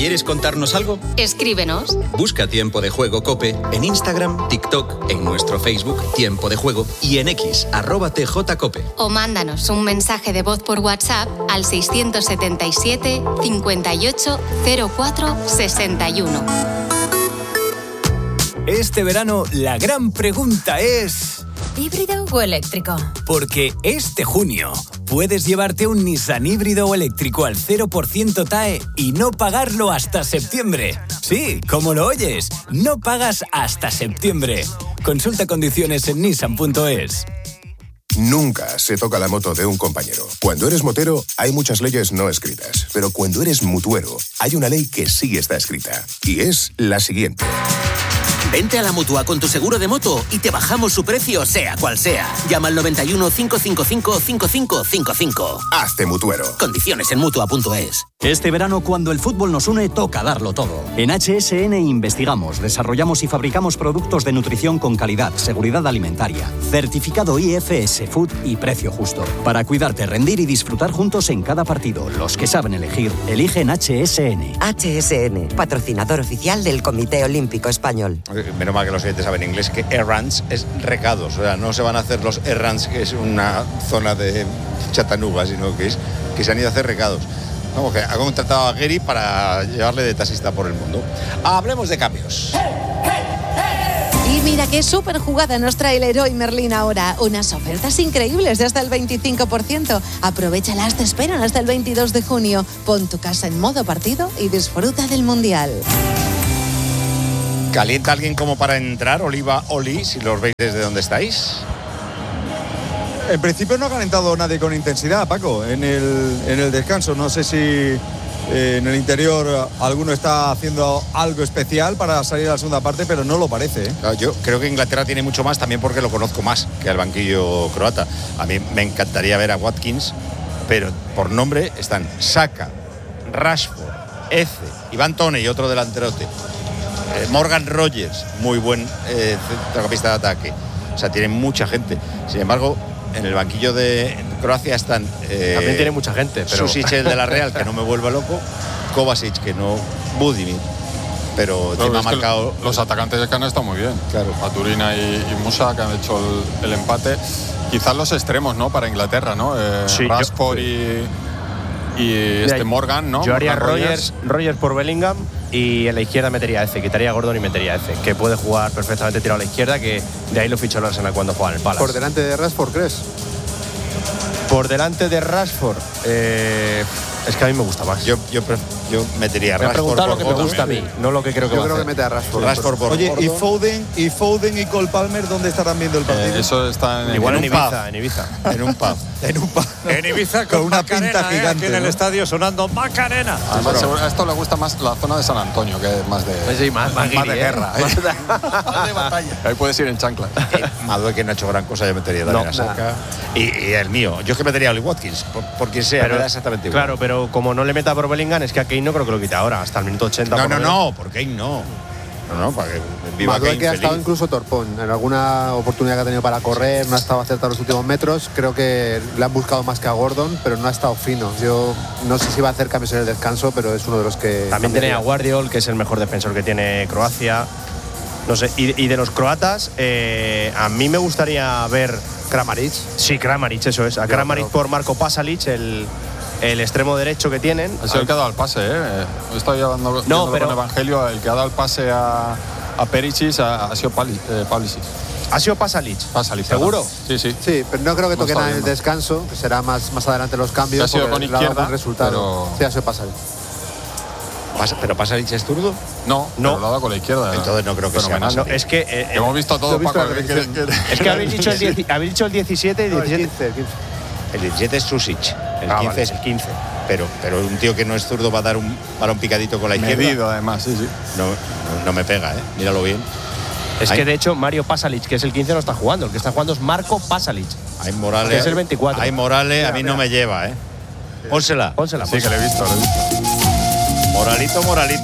¿Quieres contarnos algo? Escríbenos. Busca Tiempo de Juego COPE en Instagram, TikTok, en nuestro Facebook Tiempo de Juego y en X @TJCope. O mándanos un mensaje de voz por WhatsApp al 677 58 04 61. Este verano la gran pregunta es... ¿híbrido o eléctrico? Porque este junio puedes llevarte un Nissan híbrido o eléctrico al 0% TAE y no pagarlo hasta septiembre. Sí, como lo oyes, no pagas hasta septiembre. Consulta condiciones en nissan.es. Nunca se toca la moto de un compañero. Cuando eres motero, hay muchas leyes no escritas. Pero cuando eres mutuero, hay una ley que sí está escrita. Y es la siguiente. Vente a la Mutua con tu seguro de moto y te bajamos su precio, sea cual sea. Llama al 91 555 5555. Hazte mutuero. Condiciones en Mutua.es. Este verano, cuando el fútbol nos une, toca darlo todo. En HSN investigamos, desarrollamos y fabricamos productos de nutrición con calidad, seguridad alimentaria, certificado IFS Food y precio justo. Para cuidarte, rendir y disfrutar juntos en cada partido. Los que saben elegir, eligen HSN. HSN, patrocinador oficial del Comité Olímpico Español. Menos mal que los oyentes saben inglés, que errands es recados. O sea, no se van a hacer los errands, que es una zona de Chattanooga, sino que se han ido a hacer recados. Vamos, que ha contratado a Gary para llevarle de taxista por el mundo. Hablemos de cambios. Y mira qué súper jugada nos trae el Leroy Merlin ahora. Unas ofertas increíbles de hasta el 25%. Aprovéchalas, te esperan hasta el 22 de junio. Pon tu casa en modo partido y disfruta del Mundial. ¿Calienta alguien como para entrar, Oliva, Oli, si los veis desde donde estáis? En principio no ha calentado nadie con intensidad, Paco, en el descanso. No sé si en el interior alguno está haciendo algo especial para salir a la segunda parte, pero no lo parece, ¿eh? Claro, yo creo que Inglaterra tiene mucho más también porque lo conozco más que al banquillo croata. A mí me encantaría ver a Watkins, pero por nombre están Saka, Rashford, Eze, Iván Toney y otro delanterote. Morgan Rogers, muy buen centrocampista de ataque. O sea, tienen mucha gente. Sin embargo, en el banquillo de Croacia están... también tiene mucha gente, pero... Susic, el de la Real, que no me vuelva loco. Kovacic, que no... Budimir. Pero no, me ha marcado... Los atacantes que han estado muy bien. Claro. Baturina y Musa, que han hecho el empate. Quizás los extremos, ¿no? Para Inglaterra, ¿no? Sí, Rashford y Morgan, ¿no? Yo haría Rogers por Bellingham y en la izquierda metería a Eze, quitaría a Gordon y metería a Eze, que puede jugar perfectamente tirado a la izquierda, que de ahí lo fichó el Arsenal cuando juega en el Palace. ¿Por delante de Rashford, crees? Por delante de Rashford, es que a mí me gusta más. Yo metería a Rashford. Me ha preguntado lo que me gusta a mí, no lo que creo que va a hacer. Yo creo que mete a Rashford. Oye, ¿y Foden y Cole Palmer dónde estarán viendo el partido? Eso está igual en Ibiza. En un pub. En Ibiza con una pinta gigante. Aquí en el estadio sonando Macarena. Además, a esto le gusta más la zona de San Antonio, que es más de, sí, más de guerra. Más de batalla. Ahí puedes ir en chancla. Madueque no ha hecho gran cosa, yo metería también a Saka. Y el mío, yo es que metería a Oli Watkins, por quien sea, pero, me da exactamente igual. Claro, pero como no le meta por Bellingham, es que a Kane no creo que lo quite ahora, hasta el minuto 80. No, por Kane no. No, para que viva Kane que ha estado incluso torpón. En alguna oportunidad que ha tenido para correr, no ha estado acertado los últimos metros. Creo que le han buscado más que a Gordon, pero no ha estado fino. Yo no sé si va a hacer cambios en el descanso, pero es uno de los que... También tiene a Guardiol, que es el mejor defensor que tiene Croacia. No sé, y de los croatas, a mí me gustaría ver... Kramaric. Sí, Kramaric, eso es. A Kramaric por Marco Pasalic, el extremo derecho que tienen. Ha sido el que ha dado el pase, ¿eh? Estoy hablando con Evangelio, el que ha dado el pase a Perisic ha sido Pavlicic. ¿Ha sido Pasalic? ¿Seguro? Sí. Sí, pero no creo que toque nada en el descanso, que será más adelante los cambios. Ha sido con izquierda, resultado. Sí, ha sido Pasalic. ¿Pero Pasalic es zurdo? No, lo ha dado con la izquierda. Entonces no creo que sea más. No, es que... hemos visto todo, Paco. Es que habéis dicho el 17 y 17. El 17 es Susic, el 15 es el 15. Pero un tío que no es zurdo va a dar un balón picadito con la izquierda. Medido, además, sí. No me pega, ¿eh? Míralo bien. Es que de hecho Mario Pasalic, que es el 15, no está jugando. El que está jugando es Marco Pasalic. Hay Morales. Que es el 24. Hay Morales, a mí no me lleva, ¿eh? Pónsela. Pónsela. Sí, que lo he visto. Moralito.